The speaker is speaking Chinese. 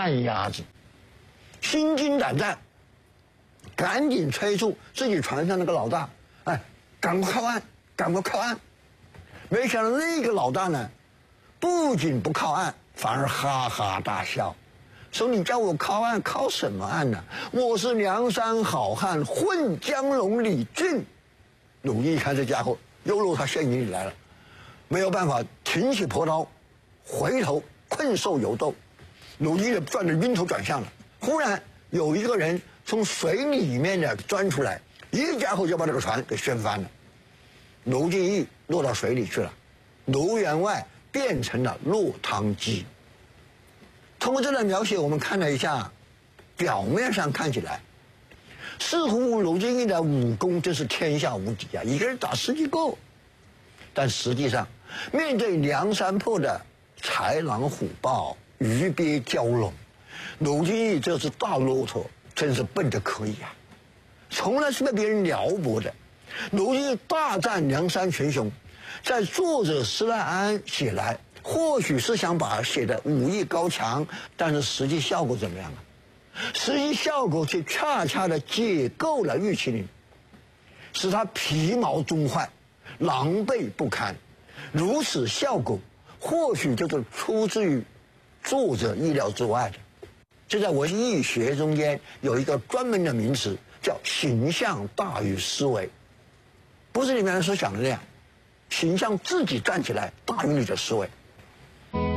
旱鸭子，心惊胆战，赶紧催促自己船上那个老大，哎，赶快靠岸，赶快靠岸。没想到那个老大呢，不仅不靠岸，反而哈哈大笑，说：“你叫我靠岸，靠什么岸呢？我是梁山好汉混江龙李俊。”鲁毅一看这家伙又落他陷阱里来了，没有办法，挺起朴刀，回头困兽犹斗。鲁毅转得晕头转向了。忽然有一个人从水里面的钻出来，一家伙就把这个船给掀翻了。卢俊义落到水里去了，卢员外变成了落汤鸡。通过这段描写，我们看了一下，表面上看起来，似乎卢俊义的武功真是天下无敌啊，一个人打10几个。但实际上，面对梁山泊的豺狼虎豹、鱼鳖蛟龙，鲁俊义这只大骆驼真是笨得可以啊，从来是被别人撩拨的。鲁俊义大战梁山群雄，在作者施耐庵写来，或许是想把他写的武艺高强，但是实际效果怎么样啊？实际效果却恰恰的解构了玉麒麟，使他皮毛中坏，狼狈不堪。如此效果，或许就是出自于作者意料之外的。这在文艺学中间有一个专门的名词，叫形象大于思维。不是你们所想的那样，形象自己站起来大于你的思维。